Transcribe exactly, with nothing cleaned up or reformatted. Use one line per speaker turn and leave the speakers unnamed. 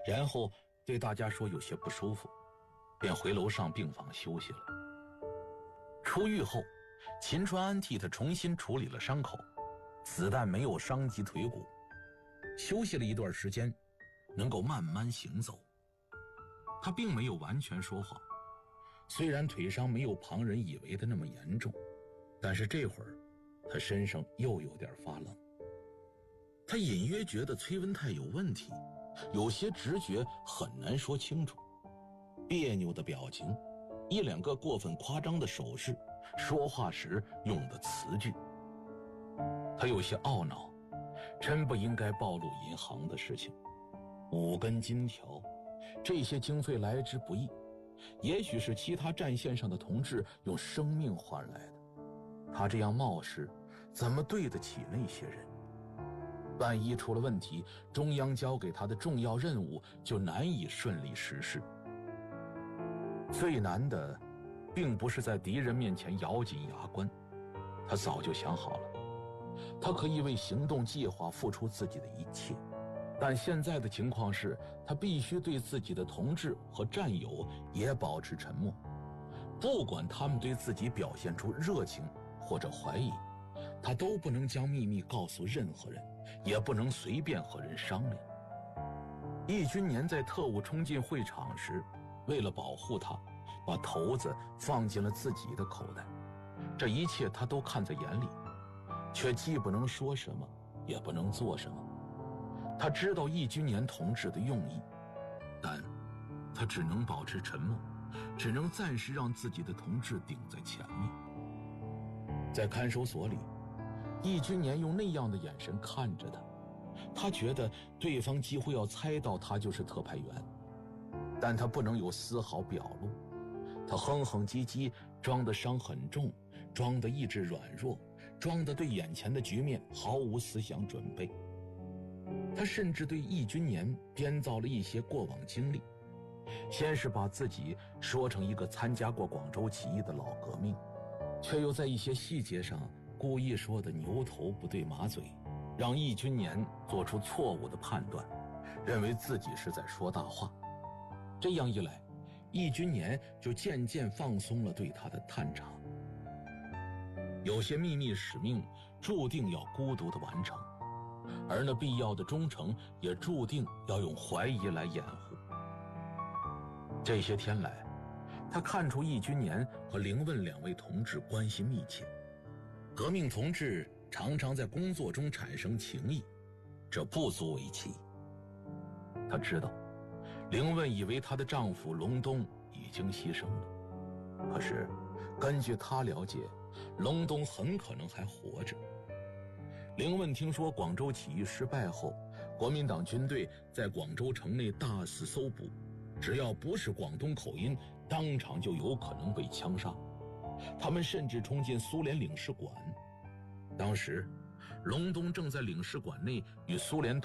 然后对大家说有些不舒服，便回楼上病房休息了。出狱后，秦川安替他重新处理了伤口，子弹没有伤及腿骨，休息了一段时间，能够慢慢行走。他并没有完全说谎，虽然腿伤没有旁人以为的那么严重，但是这会儿他身上又有点发冷。他隐约觉得崔文泰有问题，有些直觉很难说清楚，别扭的表情，一两个过分夸张的手势，说话时用的词句。他有些懊恼，真不应该暴露银行的事情。五根金条，这些经费来之不易，也许是其他战线上的同志用生命换来的。他这样冒失，怎么对得起那些人？万一出了问题，中央交给他的重要任务就难以顺利实施。最难的并不是在敌人面前咬紧牙关，他早就想好了，他可以为行动计划付出自己的一切，但现在的情况是，他必须对自己的同志和战友也保持沉默，不管他们对自己表现出热情或者怀疑，他都不能将秘密告诉任何人，也不能随便和人商量。易军年在特务冲进会场时，为了保护他，把头子放进了自己的口袋，这一切他都看在眼里，却既不能说什么，也不能做什么。他知道易军年同志的用意，但他只能保持沉默，只能暂时让自己的同志顶在前面。在看守所里，易军年用那样的眼神看着他，他觉得对方几乎要猜到他就是特派员，但他不能有丝毫表露。他哼哼唧唧，装得伤很重，装得意志软弱，装得对眼前的局面毫无思想准备。他甚至对易军年编造了一些过往经历，先是把自己说成一个参加过广州起义的老革命，却又在一些细节上故意说的牛头不对马嘴，让易军年做出错误的判断，认为自己是在说大话。这样一来，易军年就渐渐放松了对他的探查。有些秘密使命注定要孤独地完成，而那必要的忠诚也注定要用怀疑来掩护。这些天来，他看出易军年和凌问两位同志关系密切，革命同志常常在工作中产生情谊，这不足为奇。他知道凌问以为她的丈夫隆冬已经牺牲了，可是根据他了解，隆冬很可能还活着。凌问听说广州起义失败后，国民党军队在广州城内大肆搜捕，只要不是广东口音，当场就有可能被枪杀。他们甚至冲进苏联领事馆，当时隆冬正在领事馆内与苏联